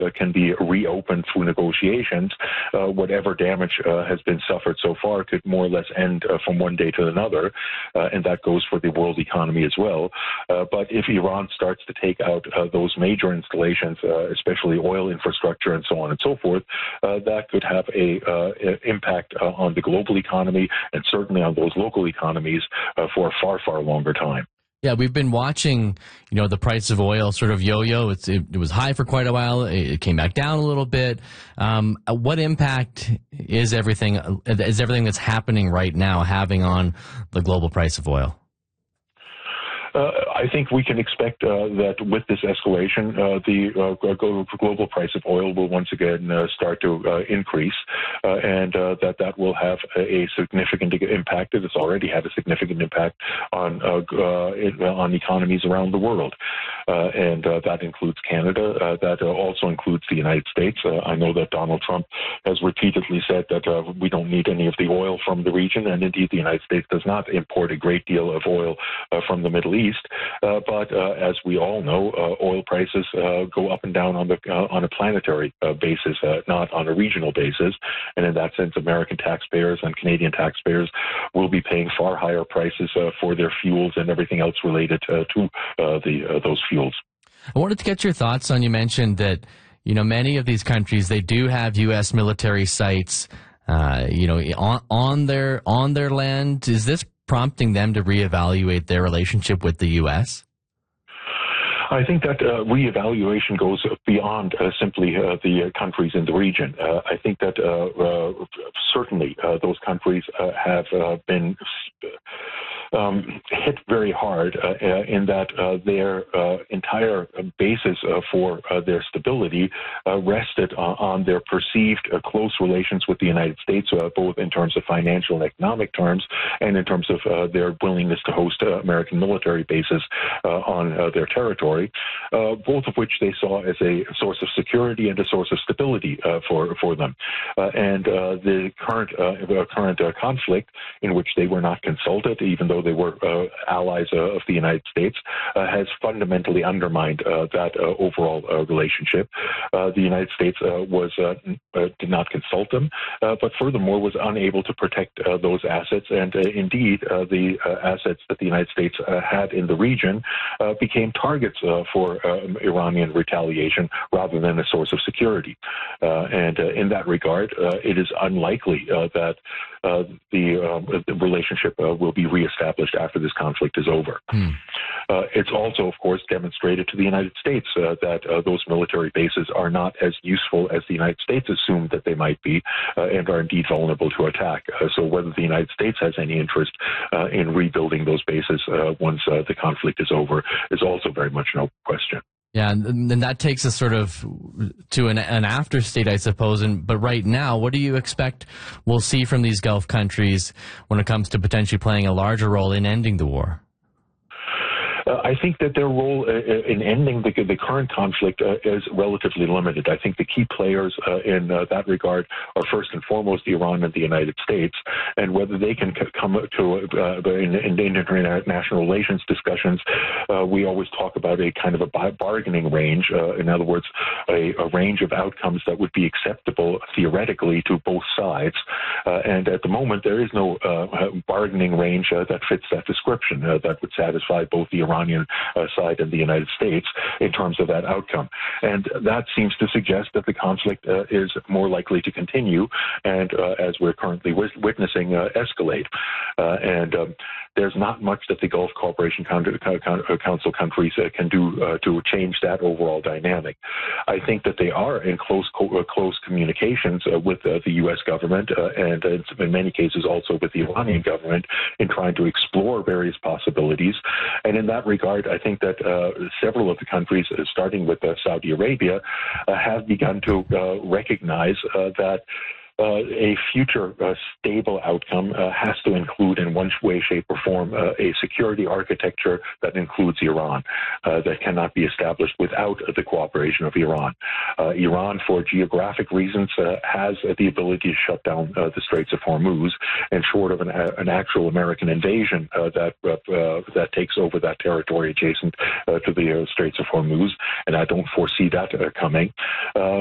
can be reopened through negotiations, whatever damage has been suffered so far could more or less end from one day to another, and that goes for the world economy as well. But if Iran starts to take out those major installations, especially oil infrastructure and so on and so forth, that could have a impact on the global economy and certainly on those local economies for a far, far longer time. Yeah, we've been watching, the price of oil sort of yo-yo. It was high for quite a while. It came back down a little bit. What impact is everything that's happening right now having on the global price of oil? I think we can expect that with this escalation, the global price of oil will once again start to increase, and that will have a significant impact. It's already had a significant impact on economies around the world, and that includes Canada. That also includes the United States. I know that Donald Trump has repeatedly said that we don't need any of the oil from the region, and indeed the United States does not import a great deal of oil from the Middle East. But as we all know, oil prices go up and down on a planetary basis, not on a regional basis. And in that sense, American taxpayers and Canadian taxpayers will be paying far higher prices for their fuels and everything else related to those fuels. I wanted to get your thoughts on, you mentioned that, many of these countries, they do have U.S. military sites, on their land. Is this prompting them to reevaluate their relationship with the U.S.? I think that reevaluation goes beyond simply the countries in the region. I think that certainly those countries have been hit very hard in that their entire basis for their stability rested on their perceived close relations with the United States, both in terms of financial and economic terms, and in terms of their willingness to host American military bases on their territory, both of which they saw as a source of security and a source of stability for them. And the current conflict, in which they were not consulted, even though they were allies of the United States, has fundamentally undermined that overall relationship. The United States did not consult them, but furthermore was unable to protect those assets, and indeed the assets that the United States had in the region became targets for Iranian retaliation rather than a source of security. And in that regard, it is unlikely that the relationship will be reestablished after this conflict is over. It's also, of course, demonstrated to the United States that those military bases are not as useful as the United States assumed that they might be, and are indeed vulnerable to attack. So whether the United States has any interest in rebuilding those bases once the conflict is over is also very much no question. Yeah, and that takes us sort of to an after state, I suppose. But right now, what do you expect we'll see from these Gulf countries when it comes to potentially playing a larger role in ending the war? I think that their role in ending the current conflict is relatively limited. I think the key players in that regard are first and foremost Iran and the United States, and whether they can come to in international relations discussions, we always talk about a kind of a bargaining range. In other words, a range of outcomes that would be acceptable theoretically to both sides. And at the moment, there is no bargaining range that fits that description that would satisfy both the Iranian side and the United States in terms of that outcome. And that seems to suggest that the conflict is more likely to continue and, as we're currently witnessing, escalate. And there's not much that the Gulf Cooperation Council countries can do to change that overall dynamic. I think that they are in close communications with the U.S. government and in many cases also with the Iranian government in trying to explore various possibilities. And in that regard, I think that several of the countries, starting with Saudi Arabia, have begun to recognize that a future stable outcome has to include, in one way, shape, or form, a security architecture that includes Iran, that cannot be established without the cooperation of Iran. Iran, for geographic reasons, has the ability to shut down the Straits of Hormuz, and short of an actual American invasion that takes over that territory adjacent to the Straits of Hormuz, and I don't foresee that coming.